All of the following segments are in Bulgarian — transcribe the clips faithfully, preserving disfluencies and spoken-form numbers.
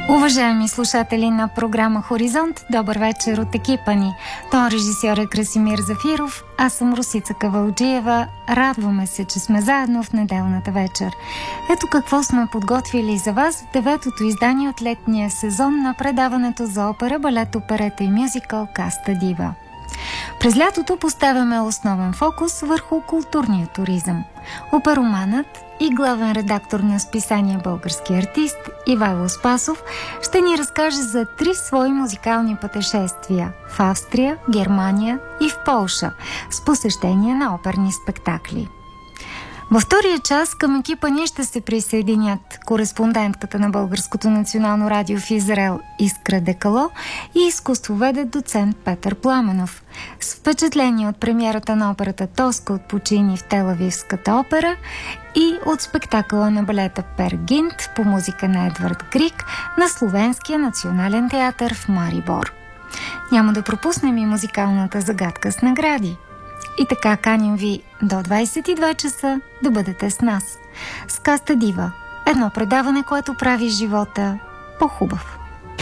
Уважаеми слушатели на програма Хоризонт, добър вечер от екипа ни. Тон режисьор е Красимир Зафиров, аз съм Русица Кавалджиева. Радваме се, че сме заедно в неделната вечер. Ето какво сме подготвили за вас в деветото издание от летния сезон на предаването за опера, балет, оперета и мюзикъл Каста Дива. През лятото поставяме основен фокус върху културния туризъм. Опероманът и главен редактор на списание Български артист Ивайло Спасов ще ни разкаже за три свои музикални пътешествия в Австрия, Германия и в Полша с посещение на оперни спектакли. Във втория час към екипа ни ще се присъединят кореспондентката на Българското национално радио в Израел Искра Декало и изкуствоведът доцент Петър Пламенов. С впечатление от премиерата на операта Тоска от Пучини в Телавивската опера и от спектакъла на балета Пер Гинт по музика на Едвард Григ на Словенския национален театър в Марибор. Няма да пропуснем и музикалната загадка с награди. И така каним ви до двайсет и два часа да бъдете с нас. С Каста Дива. Едно предаване, което прави живота по-хубав.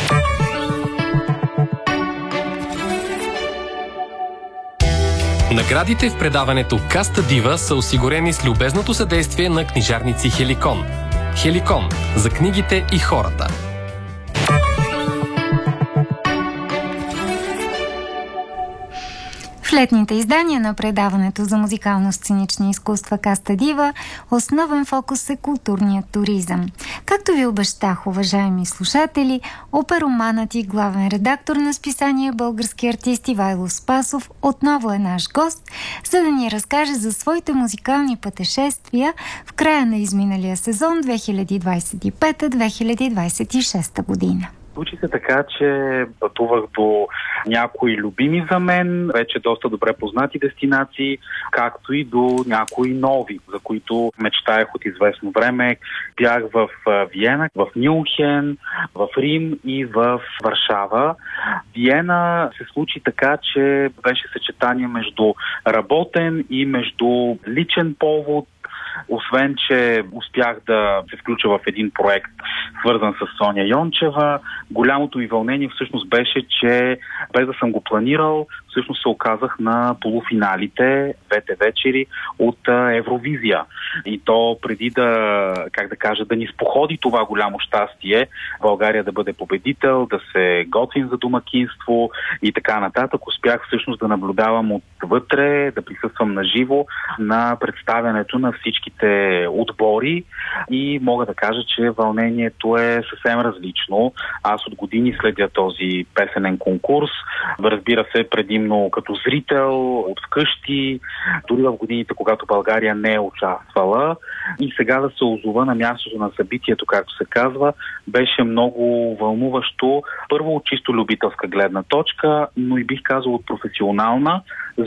Наградите в предаването Каста Дива са осигурени с любезното съдействие на книжарници Хеликон. Хеликон – за книгите и хората. В летните издания на предаването за музикално-сценични изкуства Каста Дива основен фокус е културният туризъм. Както ви обещах, уважаеми слушатели, опероманът и главен редактор на списание Български артист Ивайло Спасов отново е наш гост, за да ни разкаже за своите музикални пътешествия в края на изминалия сезон две хиляди двайсет и пета - две хиляди двайсет и шеста година. Случи се така, че пътувах до някои любими за мен, вече доста добре познати дестинации, както и до някои нови, за които мечтаях от известно време. Бях в Виена, в Мюнхен, в Рим и в Варшава. Виена се случи така, че беше съчетание между работен и между личен повод. Освен, че успях да се включа в един проект, свързан с Соня Йончева, голямото ми вълнение всъщност беше, че без да съм го планирал, всъщност се оказах на полуфиналите, двете вечери от Евровизия. И то преди да, как да кажа, да ни споходи това голямо щастие, България да бъде победител, да се готвим за домакинство и така нататък, успях всъщност да наблюдавам отвътре, да присъствам на живо на представянето на всичките отбори и мога да кажа, че вълнението е съвсем различно. Аз от години следя този песенен конкурс, разбира се, предимно като зрител, от вкъщи, дори в годините, когато България не е участвала. И сега да се озова на мястото на събитието, както се казва, беше много вълнуващо. Първо от чисто любителска гледна точка, но и бих казал от професионална,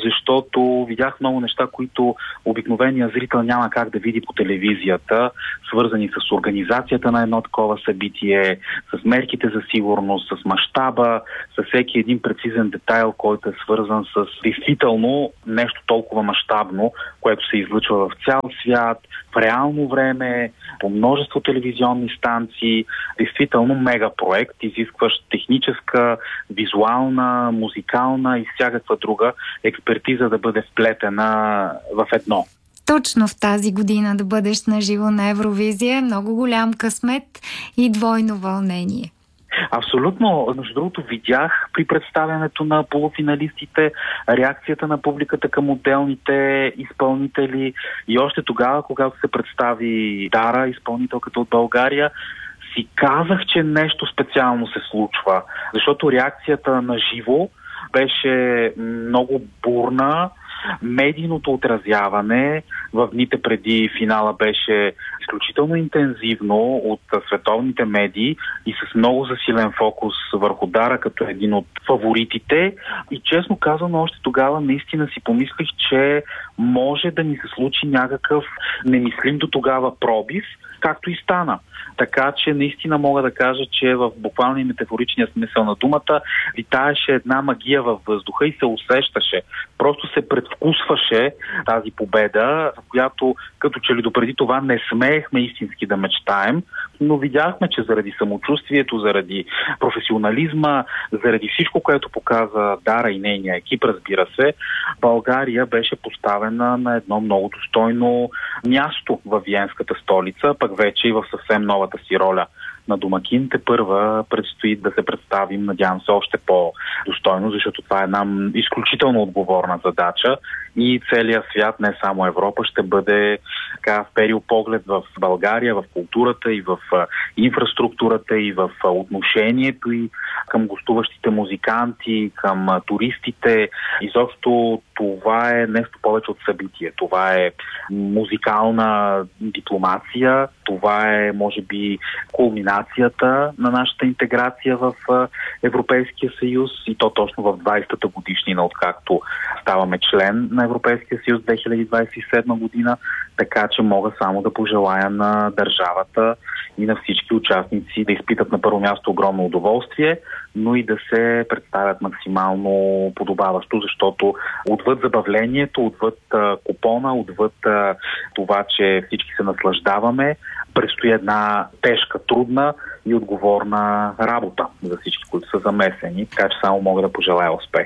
защото видях много неща, които обикновения зрител няма как да види по телевизията, свързани с организацията на едно такова събитие, с мерките за сигурност, с мащаба, с всеки един прецизен детайл, който е свързан с действително нещо толкова мащабно, което се излъчва в цял свят, в реално време, по множество телевизионни станции. Действително мега проект, изискващ техническа, визуална, музикална и всякаква друга експертиза да бъде вплетена в едно. Точно в тази година да бъдеш наживо на Евровизия е много голям късмет и двойно вълнение. Абсолютно. Между другото, видях при представянето на полуфиналистите реакцията на публиката към отделните изпълнители и още тогава, когато се представи Дара, изпълнителката от България, си казах, че нещо специално се случва, защото реакцията на живо беше много бурна. Медийното отразяване в дните преди финала беше изключително интензивно от световните медии и с много засилен фокус върху Дара като един от фаворитите. И честно казано, още тогава наистина си помислих, че може да ни се случи някакъв немислим до тогава пробив, както и стана. Така че наистина мога да кажа, че в буквалния метафоричния смисъл на думата витаеше една магия във въздуха и се усещаше. Просто се предвкусваше тази победа, за която като че ли допреди това не смеехме истински да мечтаем, но видяхме, че заради самочувствието, заради професионализма, заради всичко, което показа Дара и нейния екип, разбира се, България беше поставена на едно много достойно място във Виенската столица, пък вече и в съвсем новата си роля на домакин. Тепърва предстои да се представим, надявам се, още по-достойно, защото това е една изключително отговорна задача и целият свят, не само Европа, ще бъде така вперил поглед в България, в културата и в инфраструктурата и в отношението и към гостуващите музиканти, към туристите. Изобщо това е нещо повече от събитие. Това е музикална дипломация, това е, може би, кулминацията на нашата интеграция в Европейския съюз и то точно в двайсетата годишнина, откакто ставаме член на Европейския съюз две хиляди двайсет и седма година, така че мога само да пожелая на държавата и на всички участници да изпитат на първо място огромно удоволствие, но и да се представят максимално подобаващо, защото отвъд забавлението, отвъд а, купона, отвъд а, това, че всички се наслаждаваме, предстои една тежка, трудна и отговорна работа за всички, които са замесени, така че само мога да пожелая успех.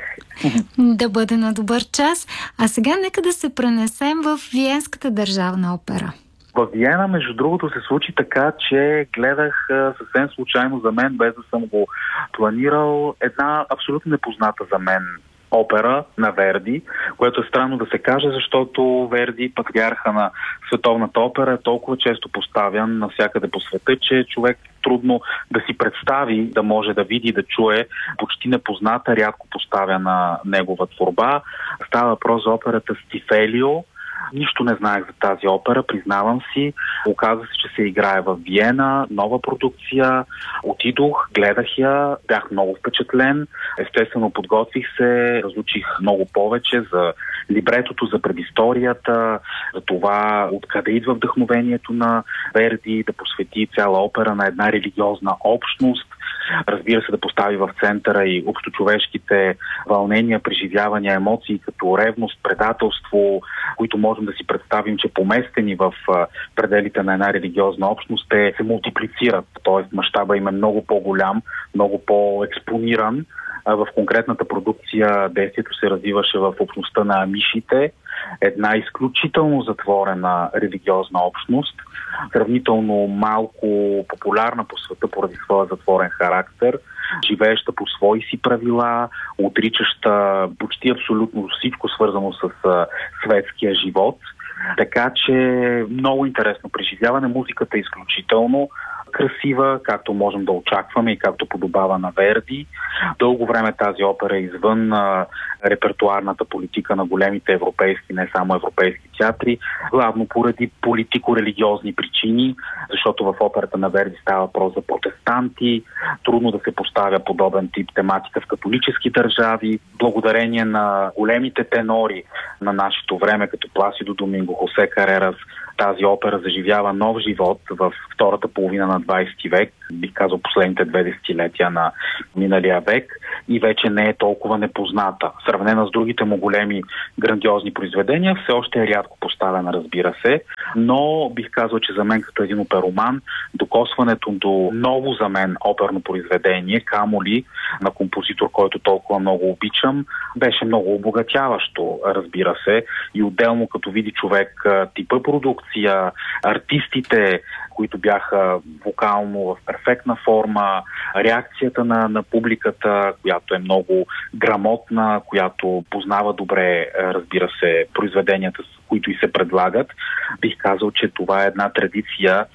Да бъде на добър час. А сега нека да се пренесем в Виенската държавна опера. В Виена, между другото, се случи така, че гледах съвсем случайно за мен, без да съм го планирал, една абсолютно непозната за мен опера на Верди, което е странно да се каже, защото Верди, патриарха на световната опера, е толкова често поставян навсякъде по света, че човек трудно да си представи, да може да види, да чуе почти непозната, рядко поставяна негова творба. Става въпрос за операта Стифелио. Нищо не знаех за тази опера, признавам си. Оказва се, че се играе в Виена, нова продукция. Отидох, гледах я, бях много впечатлен. Естествено, подготвих се, разучих много повече за либретото, за предисторията, за това откъде идва вдъхновението на Верди да посвети цяла опера на една религиозна общност. Разбира се, да постави в центъра и общочовешките вълнения, преживявания, емоции като ревност, предателство, които можем да си представим, че поместени в пределите на една религиозна общност, те се мултиплицират. Тоест мащаба им е много по-голям, много по-експониран. В конкретната продукция действието се развиваше в общността на амишите, една изключително затворена религиозна общност, сравнително малко популярна по света поради своя затворен характер, живееща по свои си правила, отричаща почти абсолютно всичко свързано с светския живот. Така че много интересно преживяване. Музиката е изключително красива, както можем да очакваме и както подобава на Верди. Дълго време тази опера е извън а, репертуарната политика на големите европейски, не само европейски театри, главно поради политико-религиозни причини, защото в операта на Верди става въпрос за протестанти, трудно да се поставя подобен тип тематика в католически държави. Благодарение на големите тенори на нашето време, като Пласидо Доминго, Хосе Карерас, тази опера заживява нов живот в втората половина на двайсети век, бих казал последните две десетилетия на миналия век и вече не е толкова непозната. Сравнена с другите му големи грандиозни произведения, все още е рядко поставена, разбира се, но бих казал, че за мен като един опероман, докосването до ново за мен оперно произведение, камо ли на композитор, който толкова много обичам, беше много обогатяващо, разбира се, и отделно като види човек типа продукция, артистите, които бяха вокално в перфектна форма, реакцията на, на публиката, която е много грамотна, която познава добре, разбира се, произведенията, които и се предлагат. Бих казал, че това е една традиция,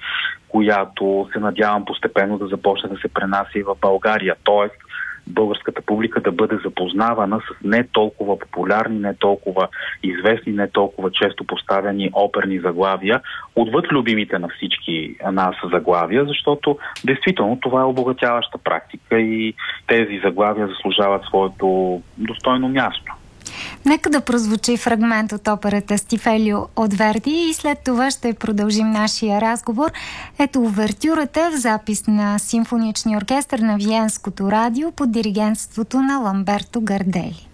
която се надявам постепенно да започне да се пренася и в България. Тоест, българската публика да бъде запознавана с не толкова популярни, не толкова известни, не толкова често поставени оперни заглавия, отвъд любимите на всички нас заглавия, защото действително това е обогатяваща практика и тези заглавия заслужават своето достойно място. Нека да прозвучи фрагмент от операта Стифелио от Верди и след това ще продължим нашия разговор. Ето увертюрата в запис на Симфоничния оркестър на Виенското радио под диригентството на Ламберто Гардели.